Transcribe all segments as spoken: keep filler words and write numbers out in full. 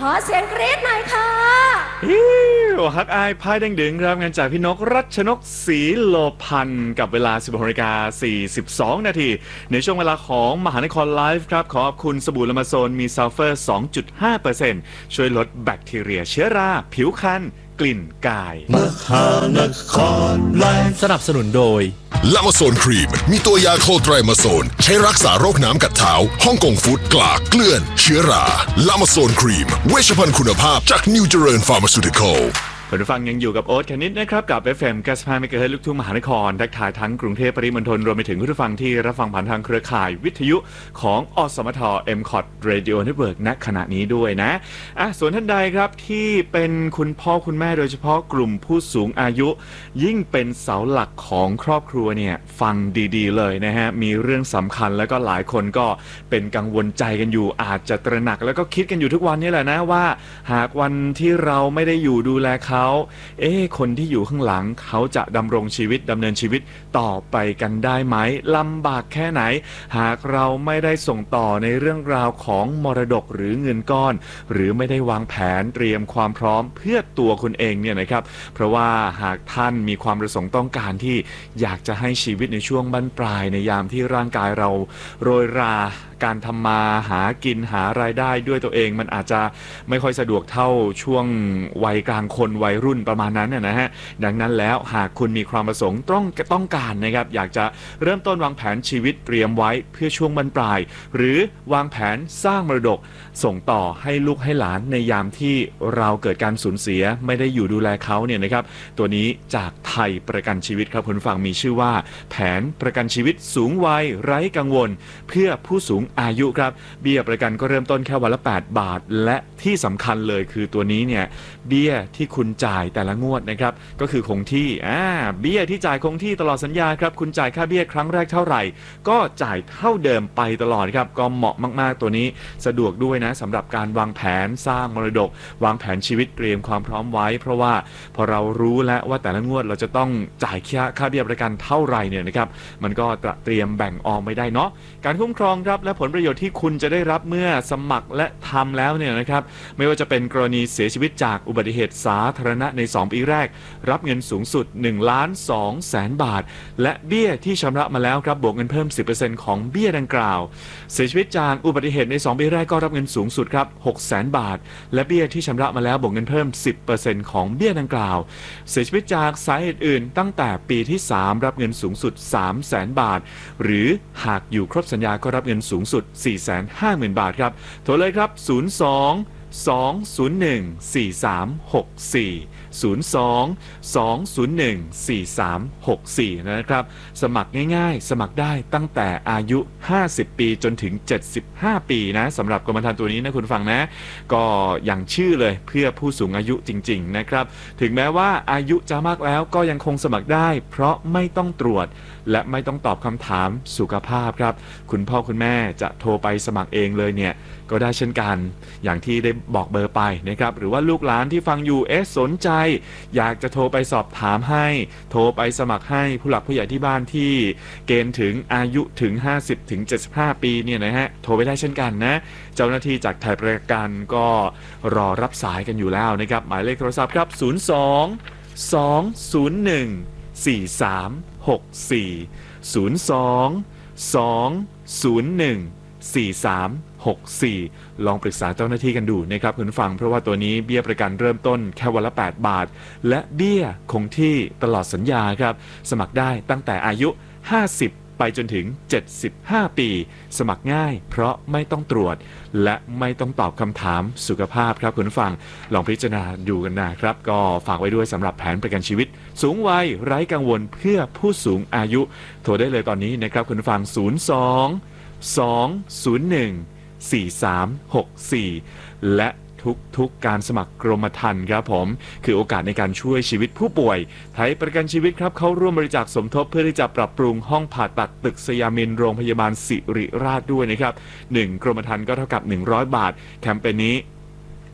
อเสียงกรี๊ดหน่อยค่ะฮิวฮักอายพายแดงดึงครับงานจากพี่นกรัชนกศรีโลพันธ์กับเวลา สิบหกนาฬิกาสี่สิบสอง นาทีในช่วงเวลาของมหานครไลฟ์ครับขอบคุณสบู่ละมาโซนมีซัลเฟอร์ สองจุดห้าเปอร์เซ็นต์ ช่วยลดแบคทีเรียเชื้อราผิวพรรณกลิ่นกายมหานครไลฟ์สนับสนุนโดยลามาโซนครีมมีตัวยาโคไตรมาโซนใช้รักษาโรคน้ำกัดเท้าฮ่องกงฟู้ดกลากเกลื่อนเชื้อราลามาโซนครีมเวชภัณฑ์คุณภาพจากนิวเจริญฟาร์มาซูติคอลผู้ฟังยังอยู่กับโอ๊ตคณิตนะครับกับ เอฟ เอ็ม เก้าสิบห้า เมกะเฮิรตซ์ ลูกทุ่งมหานครทักทายทั้งกรุงเทพปริมณฑลรวมไปถึงผู้ฟังที่รับฟังผ่านทางเครือข่ายวิทยุของอสมท เอ็ม คอท Radio Network ณขณะนี้ด้วยนะอ่ะส่วนท่านใดครับที่เป็นคุณพ่อคุณแม่โดยเฉพาะกลุ่มผู้สูงอายุยิ่งเป็นเสาหลักของครอบครัวเนี่ยฟังดีๆเลยนะฮะมีเรื่องสำคัญแล้วก็หลายคนก็เป็นกังวลใจกันอยู่อาจจะตระหนักแล้วก็คิดกันอยู่ทุกวันนี้แหละนะว่าหากวันที่เราไม่ได้อยู่ดูแลเขาเอ๊คนที่อยู่ข้างหลังเขาจะดำรงชีวิตดำเนินชีวิตต่อไปกันได้ไหมลำบากแค่ไหนหากเราไม่ได้ส่งต่อในเรื่องราวของมรดกหรือเงินก้อนหรือไม่ได้วางแผนเตรียมความพร้อมเพื่อตัวคุณเองเนี่ยนะครับเพราะว่าหากท่านมีความประสงค์ต้องการที่อยากจะให้ชีวิตในช่วงบั้นปลายในยามที่ร่างกายเราโรยราการทำมาหากินหารายได้ด้วยตัวเองมันอาจจะไม่ค่อยสะดวกเท่าช่วงวัยกลางคนวัยรุ่นประมาณนั้นนะฮะดังนั้นแล้วหากคุณมีความประสงค์ต้องต้องการนะครับอยากจะเริ่มต้นวางแผนชีวิตเตรียมไว้เพื่อช่วงบรรปลายหรือวางแผนสร้างมรดกส่งต่อให้ลูกให้หลานในยามที่เราเกิดการสูญเสียไม่ได้อยู่ดูแลเขาเนี่ยนะครับตัวนี้จากไทยประกันชีวิตครับคุณฟังมีชื่อว่าแผนประกันชีวิตสูงวัยไร้กังวลเพื่อผู้สูงอายุครับเบี้ยประกันก็เริ่มต้นแค่วันละแปดบาทและที่สำคัญเลยคือตัวนี้เนี่ยเบี้ยที่คุณจ่ายแต่ละงวดนะครับก็คือคงที่อ่าเบี้ยที่จ่ายคงที่ตลอดสัญญาครับคุณจ่ายค่าเบี้ยครั้งแรกเท่าไหร่ก็จ่ายเท่าเดิมไปตลอดครับก็เหมาะมากๆตัวนี้สะดวกด้วยนะสำหรับการวางแผนสร้างมรดกวางแผนชีวิตเตรียมความพร้อมไว้เพราะว่าพอเรารู้แล้วว่าแต่ละงวดเราจะต้องจ่ายค่าค่าเบี้ยประกันเท่าไหร่เนี่ยนะครับมันก็เตรียมแบ่งออมไม่ได้เนาะการคุ้มครองครับและผลประโยชน์ที่คุณจะได้รับเมื่อสมัครและทำแล้วเนี่ยนะครับไม่ว่าจะเป็นกรณีเสียชีวิตจากอุบัติเหตุสาธารณะในสองปีแรกรับเงินสูงสุดหนึ่งล้านสองแสนบาทและเบี้ยที่ชำระมาแล้วครับบวกเงินเพิ่ม สิบเปอร์เซ็นต์ ของเบี้ยดังกล่าวเสียชีวิตจากอุบัติเหตุในสองปีแรกก็รับเงินสูงสุดครับหกแสนบาทและเบี้ยที่ชำระมาแล้วบวกเงินเพิ่ม สิบเปอร์เซ็นต์ ของเบี้ยดังกล่าวเสียชีวิตจากสาเหตุอื่นตั้งแต่ปีที่สามรับเงินสูงสุด สามแสนบาทหรือหากอยู่ครบสัญญาก็รับเงินสูงสุด สี่แสนห้าหมื่น บาทครับโทรเลยครับศูนย์ สอง สอง ศูนย์ หนึ่ง สี่ สาม หก สี่ ศูนย์ สอง สอง ศูนย์ หนึ่ง สี่ สาม หก สี่นะครับสมัครง่ายๆสมัครได้ตั้งแต่อายุห้าสิบปีจนถึงเจ็ดสิบห้าปีนะสำหรับกรมธรรม์ตัวนี้นะคุณฟังนะก็อย่างชื่อเลยเพื่อผู้สูงอายุจริงๆนะครับถึงแม้ว่าอายุจะมากแล้วก็ยังคงสมัครได้เพราะไม่ต้องตรวจและไม่ต้องตอบคำถามสุขภาพครับคุณพ่อคุณแม่จะโทรไปสมัครเองเลยเนี่ยก็ได้เช่นกันอย่างที่ได้บอกเบอร์ไปนะครับหรือว่าลูกหลานที่ฟังอยู่เอ๊ะสนใจอยากจะโทรไปสอบถามให้โทรไปสมัครให้ผู้หลักผู้ใหญ่ที่บ้านที่เกณฑ์ถึงอายุถึงห้าสิบถึงเจ็ดสิบห้าปีเนี่ยนะฮะโทรไปได้เช่นกันนะเจ้าหน้าที่จากไทยประกันก็รอรับสายกันอยู่แล้วนะครับหมายเลขโทรศัพท์ครับศูนย์ สอง สอง ศูนย์ หนึ่ง สี่ สาม หก สี่ ศูนย์ สอง สอง ศูนย์ หนึ่ง สี่ สาม หก สี่ลองปรึกษาเจ้าหน้าที่กันดูนะครับคุณฟังเพราะว่าตัวนี้เบี้ยประกันเริ่มต้นแค่วันละแปดบาทและเบี้ยคงที่ตลอดสัญญาครับสมัครได้ตั้งแต่อายุห้าสิบไปจนถึงเจ็ดสิบห้าปีสมัครง่ายเพราะไม่ต้องตรวจและไม่ต้องตอบคำถามสุขภาพครับคุณฟังลองพิจารณาดูกันนะครับก็ฝากไว้ด้วยสำหรับแผนประกันชีวิตสูงวัยไร้กังวลเพื่อผู้สูงอายุโทรได้เลยตอนนี้นะครับคุณฟังศูนย์ สอง สอง ศูนย์ หนึ่ง สี่ สาม หก สี่และทุกๆการสมัครกรมธรรม์ครับผมคือโอกาสในการช่วยชีวิตผู้ป่วยไทยประกันชีวิตครับเขาร่วมบริจาคสมทบเพื่อที่จะปรับปรุงห้องผ่าตัดตึกสยามินโรงพยาบาลศิริราชด้วยนะครับหนึ่งกรมธรรม์ก็เท่ากับหนึ่งร้อยบาทแคมเปญนี้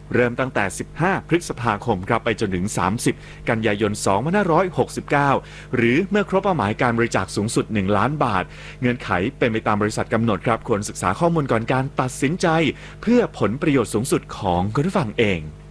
เริ่มตั้งแต่สิบห้าพฤษภาคมครับไปจนถึงสามสิบกันยายนสองพันห้าร้อยหกสิบเก้าหรือเมื่อครบเป้าหมายการบริจาคสูงสุดหนึ่งล้านบาทเงื่อนไขเป็นไปตามบริษัทกำหนดครับควรศึกษาข้อมูลก่อนการตัดสินใจเพื่อผลประโยชน์สูงสุดของคุณผู้ฟังเอง